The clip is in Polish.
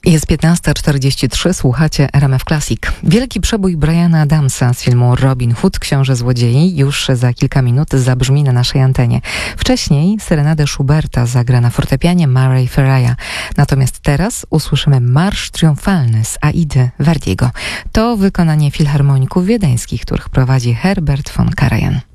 Jest 15:43, słuchacie RMF Classic. Wielki przebój Briana Adamsa z filmu Robin Hood, Książę Złodziei, już za kilka minut zabrzmi na naszej antenie. Wcześniej serenadę Schuberta zagra na fortepianie Murray Ferraya. Natomiast teraz usłyszymy marsz triumfalny z Aidy Verdiego. To wykonanie filharmoników wiedeńskich, których prowadzi Herbert von Karajan.